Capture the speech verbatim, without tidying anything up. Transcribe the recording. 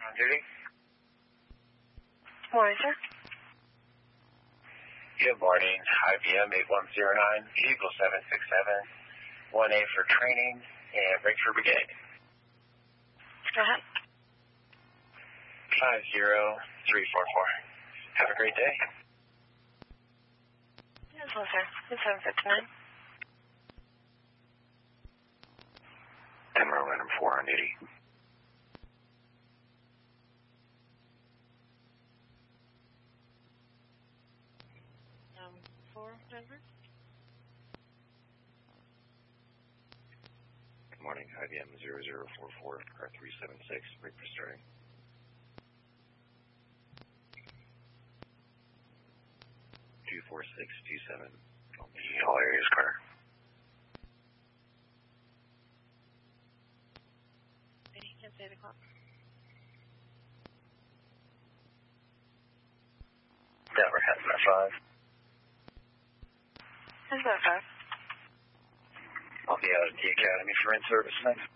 On duty? Morning, sir. Good morning. I B M eight one zero nine, Eagle seven six seven, one A for training, and break for brigade. Go ahead. five zero three four four. Have a great day. Yes, well, sir. It's seven fifty-nine. Denver, random four on duty. Um, four, Denver. Good morning, I B M zero zero four four, car three seven six, break for starting. two four six two seven, on the all areas car. Ready? Can say the clock. Denver, Hazmat five. It's about five. I'll be out at the academy for in-service next.